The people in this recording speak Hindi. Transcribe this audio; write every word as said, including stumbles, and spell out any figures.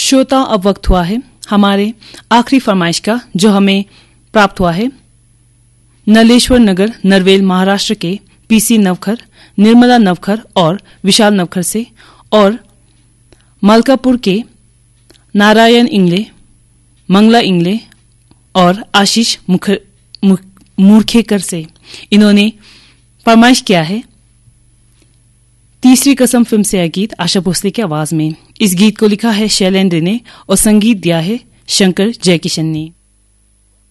श्रोता, अब वक्त हुआ है हमारे आखिरी फरमाइश का, जो हमें प्राप्त हुआ है नलेश्वर नगर, नरवेल, महाराष्ट्र के पीसी नवखर, निर्मला नवखर और विशाल नवखर से, और मलकापुर के नारायण इंगले, मंगला इंगले और आशीष मूर्खेकर से। इन्होंने फरमाइश किया है तीसरी कसम फिल्म से यह गीत आशा भोसले की आवाज में। इस गीत को लिखा है शैलेंद्र ने और संगीत दिया है शंकर जयकिशन ने।